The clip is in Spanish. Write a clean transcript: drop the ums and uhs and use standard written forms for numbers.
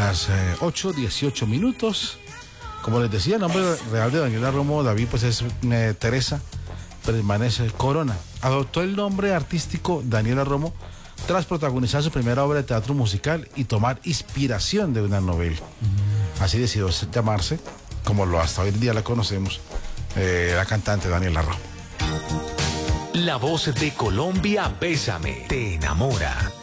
las 8:18. Como les decía, el nombre real de Daniela Romo David pues es Teresa Permanece Corona. Adoptó el nombre artístico Daniela Romo tras protagonizar su primera obra de teatro musical y tomar inspiración de una novela. Así decidió llamarse, como lo hasta hoy en día la conocemos, la cantante Daniela Romo. La voz de Colombia, Bésame, te enamora.